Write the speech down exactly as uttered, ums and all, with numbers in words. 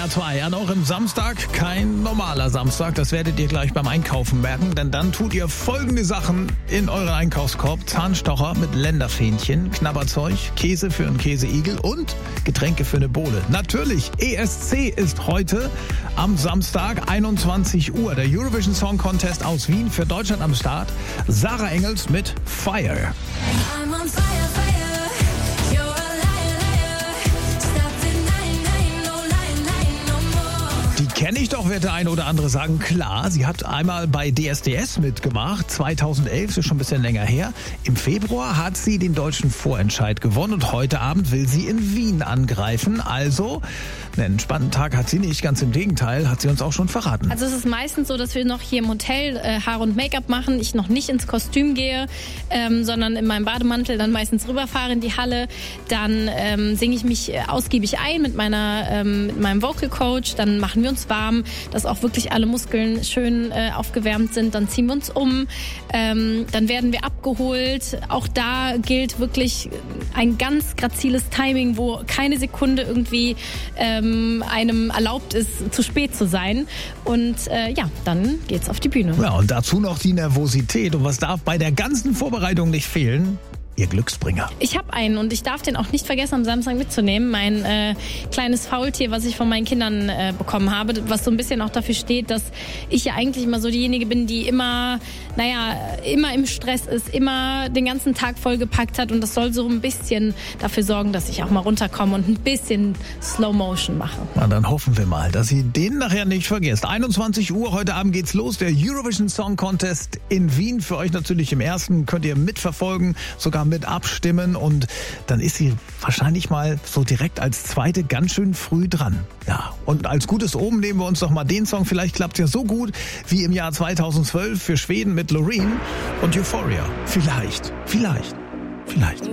R zwei an eurem Samstag kein normaler Samstag. Das werdet ihr gleich beim Einkaufen merken, denn dann tut ihr folgende Sachen in euren Einkaufskorb. Zahnstocher mit Länderfähnchen, Knabberzeug, Käse für einen Käseigel und Getränke für eine Bohle. Natürlich, E S C ist heute am Samstag einundzwanzig Uhr. Der Eurovision Song Contest aus Wien für Deutschland am Start. Sarah Engels mit Fire. I'm on fire, fire. You're a liar, liar. Stop denying, denying, no lying, lying no more. Die kenne ich doch, wird der eine oder andere sagen. Klar, sie hat einmal bei D S D S mitgemacht, zweitausendelf, das ist schon ein bisschen länger her. Im Februar hat sie den deutschen Vorentscheid gewonnen und heute Abend will sie in Wien angreifen. Also, einen spannenden Tag hat sie nicht, ganz im Gegenteil, hat sie uns auch schon verraten. Also es ist meistens so, dass wir noch hier im Hotel äh, Haare und Make-up machen, ich noch nicht ins Kostüm gehe, ähm, sondern in meinem Bademantel dann meistens rüberfahre in die Halle. Dann ähm, singe ich mich äh, ausgiebig ein mit, meiner, ähm, mit meinem Vocal Coach, dann machen wir uns warm, dass auch wirklich alle Muskeln schön äh, aufgewärmt sind. Dann ziehen wir uns um, ähm, dann werden wir abgeholt. Auch da gilt wirklich ein ganz graziles Timing, wo keine Sekunde irgendwie ähm, einem erlaubt ist, zu spät zu sein. Und äh, ja, dann geht's auf die Bühne. Ja, und dazu noch die Nervosität. Und was darf bei der ganzen Vorbereitung nicht fehlen? Ihr Glücksbringer. Ich habe einen und ich darf den auch nicht vergessen, am Samstag mitzunehmen. Mein äh, kleines Faultier, was ich von meinen Kindern äh, bekommen habe, was so ein bisschen auch dafür steht, dass ich ja eigentlich immer so diejenige bin, die immer, naja, immer im Stress ist, immer den ganzen Tag vollgepackt hat und das soll so ein bisschen dafür sorgen, dass ich auch mal runterkomme und ein bisschen Slow Motion mache. Na, dann hoffen wir mal, dass ihr den nachher nicht vergesst. einundzwanzig Uhr, heute Abend geht's los. Der Eurovision Song Contest in Wien. Für euch natürlich im ersten, könnt ihr mitverfolgen, sogar mit abstimmen und dann ist sie wahrscheinlich mal so direkt als zweite ganz schön früh dran. Ja, und als gutes Oben nehmen wir uns doch mal den Song. Vielleicht klappt es ja so gut wie im Jahr zweitausendzwölf für Schweden mit Loreen und Euphoria. Vielleicht, vielleicht, vielleicht.